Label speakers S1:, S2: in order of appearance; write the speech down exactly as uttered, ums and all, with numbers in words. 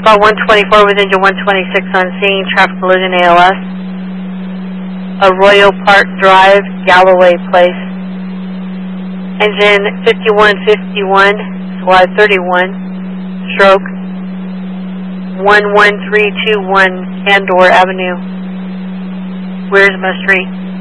S1: Squad one twenty-four with engine one twenty-six on scene, traffic collision A L S. Arroyo Park Drive, Galloway Place. Engine fifty-one fifty-one, Squad thirty-one, stroke one one three two one, Candor Avenue, Wiersma Street.